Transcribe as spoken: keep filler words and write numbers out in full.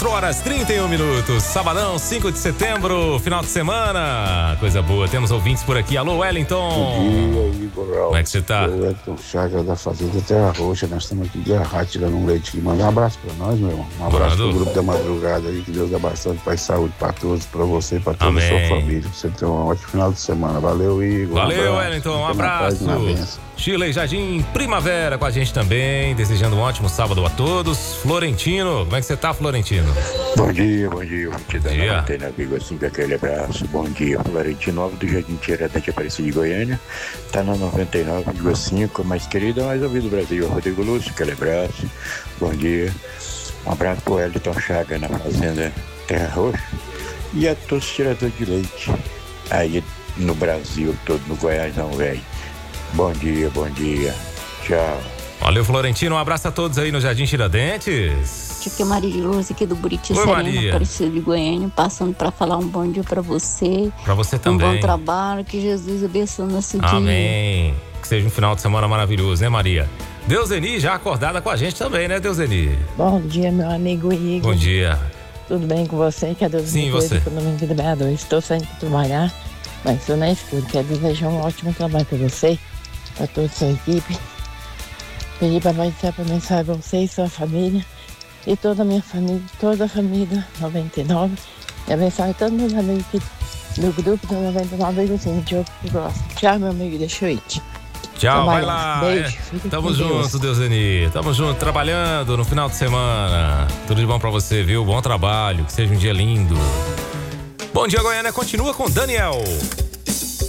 quatro horas e trinta e um minutos. Sabadão, cinco de setembro, final de semana. Coisa boa. Temos ouvintes por aqui. Alô, Wellington. Bom dia, Igor. Como é que você tá? O Wellington Chagas da Fazenda Terra Roxa. Nós estamos aqui de arrato, tirando um leite aqui. Manda um abraço pra nós, meu irmão. Um abraço Mando. pro grupo da madrugada aí. Que Deus dá bastante paz e saúde pra todos, pra você e pra toda Amém. a sua família. Você tem um ótimo final de semana. Valeu, Igor. Valeu, um Wellington. Um Fica na paz abraço. e na bênção. Chile Jardim Primavera com a gente também. Desejando um ótimo sábado a todos. Florentino. Como é que você tá, Florentino? Bom dia, bom dia. Vou te dar Bom dia. uma antena, amigo, assim, com aquele abraço. Bom dia, Florentino Novo do Jardim Tiradentes, Aparecida de Goiânia. Tá na noventa e nove vírgula cinco, mais querida, mais ouvido do Brasil. Rodrigo Lúcio, aquele abraço. Bom dia. Um abraço pro Wellington Chaga na Fazenda Terra Roxa. E a todos os tiradores de leite aí no Brasil todo, no Goiás não, velho. Bom dia, bom dia. Tchau. Valeu, Florentino. Um abraço a todos aí no Jardim Tiradentes. Aqui é Maria de Luz, aqui do Buriti Oi, Serena, Maria. Aparecida de Goiânia, passando para falar um bom dia para você. Pra você Um também. bom trabalho, que Jesus abençoe nesse dia. Amém. Que seja um final de semana maravilhoso, né, Maria? Deuseni já acordada com a gente também, né, Deuseni? Bom dia, meu amigo Igor. Bom dia. Tudo bem com você? Que a Deus Sim, me você. cuide quando me equilibrador. Estou saindo para trabalhar, mas estou na escuta. Quero desejar um ótimo trabalho para você, para toda a sua equipe. Pedir para Pai do Céu para abençoar você e sua família, e toda a minha família, toda a família noventa e nove. E abençoar todos meus amigos aqui do grupo do noventa e nove vírgula cinco, Diogo que gosta. Tchau, meu amigo, deixa eu ir. Tchau, vai Trabalhar. lá. Beijo, É, fica Tamo com junto, Deus. Deuseni. Tamo junto, trabalhando no final de semana. Tudo de bom pra você, viu? Bom trabalho, que seja um dia lindo. Bom dia, Goiânia. Continua com Daniel.